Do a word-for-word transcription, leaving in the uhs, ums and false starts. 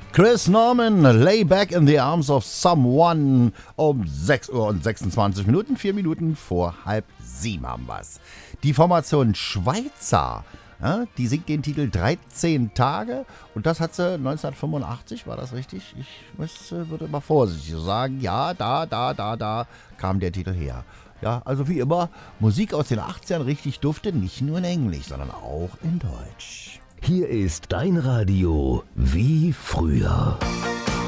Chris Norman, Lay Back in the Arms of Someone um sechs Uhr und sechsundzwanzig Minuten, vier Minuten vor halb sieben haben wir's. Die Formation Schweizer, ja, die singt den Titel dreizehn Tage und das hat sie neunzehnhundertfünfundachtzig, war das richtig? Ich muss, würde mal vorsichtig sagen, ja, da, da, da, da kam der Titel her. Ja, also wie immer, Musik aus den achtzigern richtig dufte, nicht nur in Englisch, sondern auch in Deutsch. Hier ist dein Radio wie früher.